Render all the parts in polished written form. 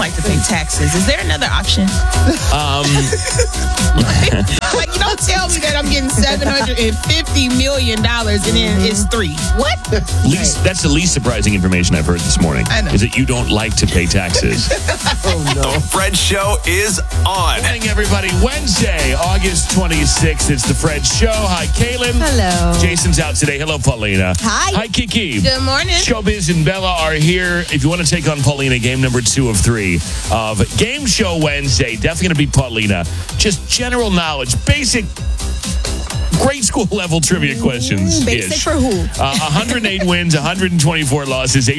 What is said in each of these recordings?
like to pay taxes. Is there another option? Like, you don't tell me that I'm getting $750 million and then it's 3. What? That's the least surprising information I've heard this morning. I know. Is that you don't like to pay taxes. The Fred Show is on. Morning, everybody. Wednesday, August 26th. It's the Fred Show. Hi, Kaylin. Hello. Jason's out today. Hello, Paulina. Hi. Hi, Kiki. Good morning. Showbiz and Bella are here. If you want to take on Paulina, game number 2 of 3 of Game Show Wednesday. Definitely going to beat Paulina. Just general knowledge, basic grade school level trivia questions. Basic for who? 108 wins, 124 losses,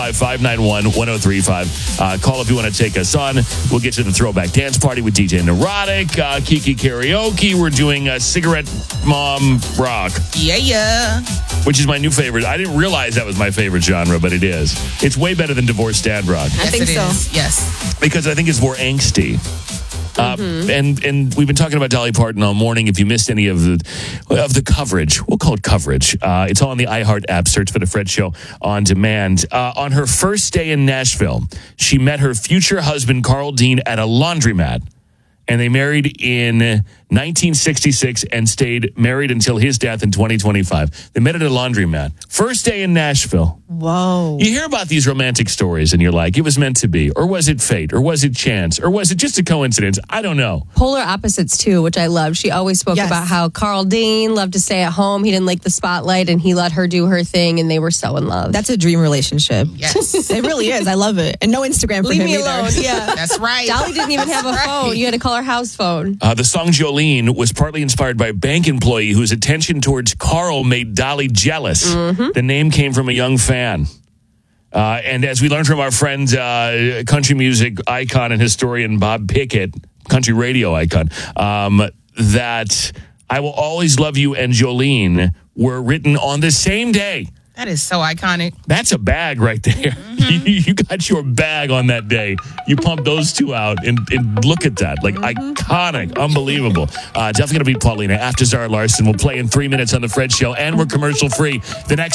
855-591-1035. Call if you want to take us on. We'll get to the throwback dance party with DJ Neurotic, Kiki Karaoke. We're doing Cigarette Mom Rock, Yeah. which is my new favorite. I didn't realize that was my favorite genre, but it is. It's way better than Divorced Dad Rock I think so. Yes. because I think it's more angsty. And we've been talking about Dolly Parton all morning. If you missed any of the coverage, we'll call it coverage. It's all on the iHeart app. Search for the Fred Show on demand. On her first day in Nashville, she met her future husband Carl Dean at a laundromat, and they married in 1966 and stayed married until his death in 2025. They met at a laundromat. First day in Nashville. Whoa. You hear about these romantic stories and you're like, it was meant to be, or was it fate, or was it chance, or was it just a coincidence? I don't know. Polar opposites, too, which I love. She always spoke about how Carl Dean loved to stay at home. He didn't like the spotlight, and he let her do her thing, and they were so in love. That's a dream relationship. Yes. It really is. I love it. And no Instagram for Leave him me either. alone. Yeah. That's right. Dolly didn't even have a phone. You had to call her house phone. The song Jolene was partly inspired by a bank employee whose attention towards Carl made Dolly jealous. The name came from a young fan. And as we learned from our friend, country music icon and historian Bob Pickett, country radio icon, that I Will Always Love You and Jolene were written on the same day. That is so iconic. That's a bag right there. You got your bag on that day. You pumped those two out, and look at that. Like, iconic. Unbelievable. Definitely going to beat Paulina after Zara Larson. We'll play in 3 minutes on The Fred Show, and we're commercial free. The next